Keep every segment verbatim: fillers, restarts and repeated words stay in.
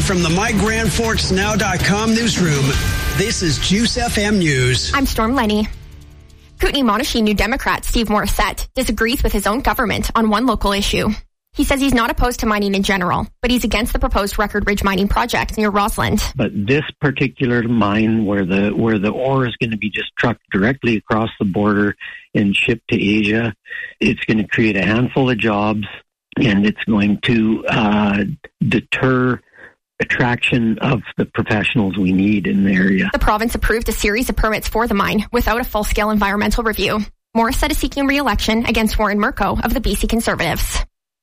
from the my grand forks now dot com newsroom, this is Juice F M News. I'm Storm Lenny. Kootenay-Monashee New Democrat Steve Morissette disagrees with his own government on one local issue. He says he's not opposed to mining in general, but he's against the proposed Record Ridge mining project near Rossland. But this particular mine where the where the ore is going to be just trucked directly across the border and shipped to Asia, it's going to create a handful of jobs, and it's going to uh, deter attraction of the professionals we need in the area. The province approved a series of permits for the mine without a full-scale environmental review. Morissette is seeking re-election against Warren Murko of the B C Conservatives.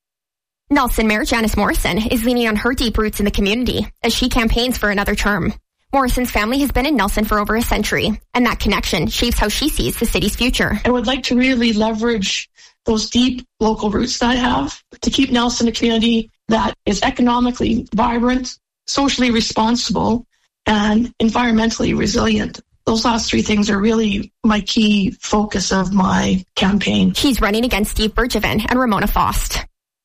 Nelson Mayor Janice Morrison is leaning on her deep roots in the community as she campaigns for another term. Morrison's family has been in Nelson for over a century, and that connection shapes how she sees the city's future. I would like to really leverage those deep local roots that I have to keep Nelson a community that is economically vibrant, socially responsible, and environmentally resilient. Those last three things are really my key focus of my campaign. She's running against Steve Bergevin and Ramona Fost.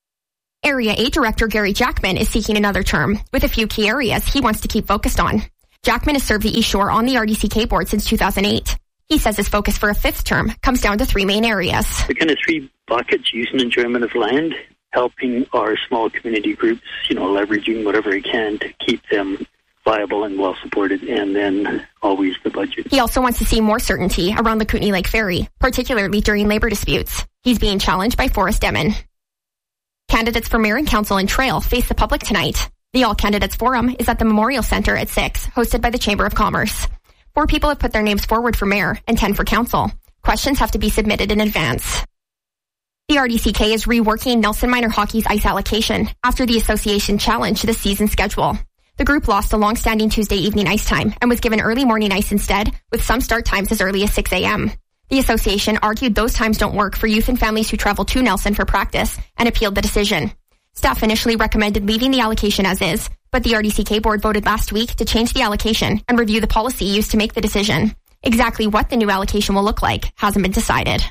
Area eight Director Gary Jackman is seeking another term, with a few key areas he wants to keep focused on. Jackman has served the East Shore on the R D C K board since two thousand eight. He says his focus for a fifth term comes down to three main areas. The kind of three buckets: use and enjoyment of land, helping our small community groups, you know, leveraging whatever he can to keep them viable and well supported, and then always the budget. He also wants to see more certainty around the Kootenay Lake Ferry, particularly during labor disputes. He's being challenged by Forrest Demmin. Candidates for mayor and council in Trail face the public tonight. The All Candidates Forum is at the Memorial Centre at six, hosted by the Chamber of Commerce. Four people have put their names forward for mayor and ten for council. Questions have to be submitted in advance. The R D C K is reworking Nelson Minor Hockey's ice allocation after the association challenged the season schedule. The group lost a long-standing Tuesday evening ice time and was given early morning ice instead, with some start times as early as six a.m. The association argued those times don't work for youth and families who travel to Nelson for practice and appealed the decision. Staff initially recommended leaving the allocation as is, but the R D C K board voted last week to change the allocation and review the policy used to make the decision. Exactly what the new allocation will look like hasn't been decided.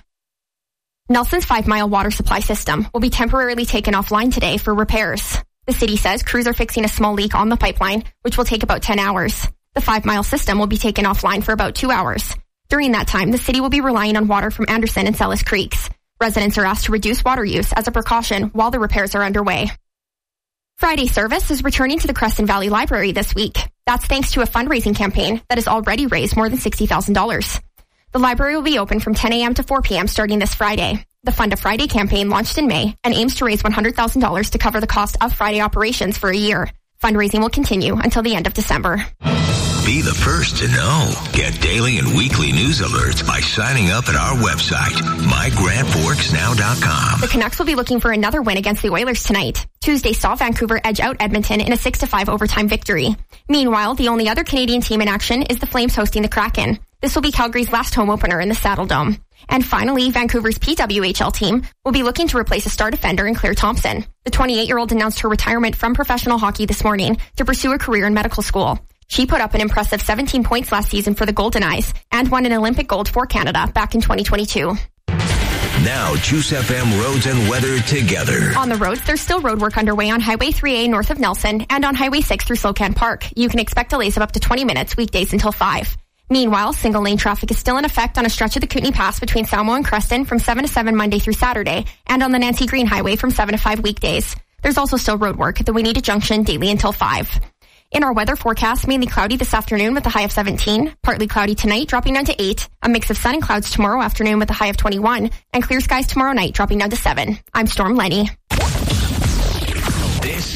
Nelson's five-mile water supply system will be temporarily taken offline today for repairs. The city says crews are fixing a small leak on the pipeline, which will take about ten hours. The five-mile system will be taken offline for about two hours. During that time, the city will be relying on water from Anderson and Sellis Creeks. Residents are asked to reduce water use as a precaution while the repairs are underway. Friday service is returning to the Crescent Valley Library this week. That's thanks to a fundraising campaign that has already raised more than sixty thousand dollars. The library will be open from ten a.m. to four p.m. starting this Friday. The Fund a Friday campaign launched in May and aims to raise one hundred thousand dollars to cover the cost of Friday operations for a year. Fundraising will continue until the end of December. Be the first to know. Get daily and weekly news alerts by signing up at our website, my grand forks now dot com. The Canucks will be looking for another win against the Oilers tonight. Tuesday saw Vancouver edge out Edmonton in a six to five overtime victory. Meanwhile, the only other Canadian team in action is the Flames hosting the Kraken. This will be Calgary's last home opener in the Saddle Dome. And finally, Vancouver's P W H L team will be looking to replace a star defender in Claire Thompson. The twenty-eight-year-old announced her retirement from professional hockey this morning to pursue a career in medical school. She put up an impressive seventeen points last season for the Golden Eyes and won an Olympic gold for Canada back in twenty twenty-two. Now, Juice F M roads and weather together. On the roads, there's still road work underway on Highway three A north of Nelson and on Highway six through Slocan Park. You can expect delays of up to twenty minutes weekdays until five. Meanwhile, single-lane traffic is still in effect on a stretch of the Kootenay Pass between Salmo and Creston from seven to seven Monday through Saturday, and on the Nancy Green Highway from seven to five weekdays. There's also still road work at the Wineta Junction daily until five. In our weather forecast, mainly cloudy this afternoon with a high of seventeen, partly cloudy tonight dropping down to eight, a mix of sun and clouds tomorrow afternoon with a high of twenty-one, and clear skies tomorrow night dropping down to seven. I'm Storm Lenny.